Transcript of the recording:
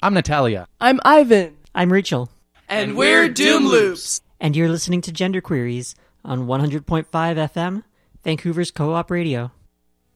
I'm Natalia. I'm Ivan. I'm Rachel. And we're Doom Loops. And you're listening to Gender Queries on 100.5 FM, Vancouver's Co-op Radio.